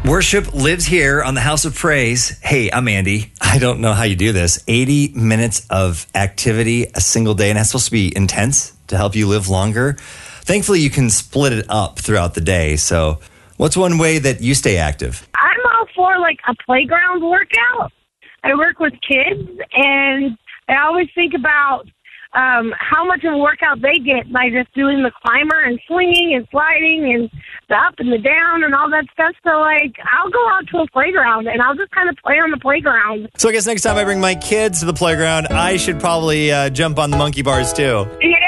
Worship lives here on the House of Praise. Hey, I'm Andy. I don't know how you do this. 80 minutes of activity a single day, and that's supposed to be intense to help you live longer. Thankfully, you can split it up throughout the day. So what's one way that you stay active? I'm all for like a playground workout. I work with kids, and I always think about how much of a workout they get by just doing the climber and swinging and sliding and the up and the down and all that stuff. So, like, I'll go out to a playground, and I'll just kind of play on the playground. So I guess next time I bring my kids to the playground, I should probably jump on the monkey bars, too. Yeah.